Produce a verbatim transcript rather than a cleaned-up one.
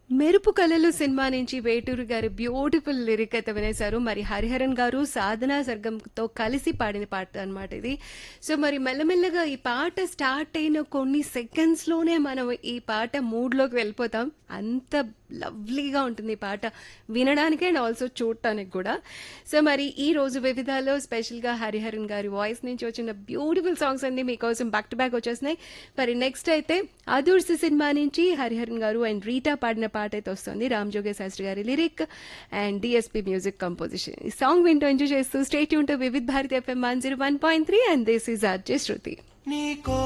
మెరుపు కళలు సినిమా నుంచి వేటూరు గారి బ్యూటిఫుల్ లిరిక్ అయితే వినేశారు. మరి హరిహరన్ గారు సాధనా సర్గంతో కలిసి పాడిన పాట అన్నమాట ఇది. సో మరి మెల్లమెల్లగా ఈ పాట స్టార్ట్ అయిన కొన్ని సెకండ్స్ లోనే మనం ఈ పాట మూడ్ లోకి వెళ్ళిపోతాం. అంత లవ్లీగా ఉంటుంది ఈ పాట వినడానికి అండ్ ఆల్సో చూడటానికి కూడా. సో మరి ఈ రోజు వివిధాలో స్పెషల్ గా హరిహరన్ గారి వాయిస్ నుంచి వచ్చిన బ్యూటిఫుల్ సాంగ్స్ అన్ని మీకోసం బ్యాక్ టు బ్యాక్ వచ్చేస్తున్నాయి. మరి నెక్స్ట్ అయితే అదూర్సి సినిమా నుంచి హరిహరన్ గారు అండ్ రీటా పాడిన పాట అయితే వస్తుంది. రామ్ జోగే శాస్త్రి గారి lyric and DSP music composition. ఈ సాంగ్ వింటూ ఎంజాయ్ చేస్తూ stay tune to Vividh Bharati FM one zero one point three and this is RJ Shruti.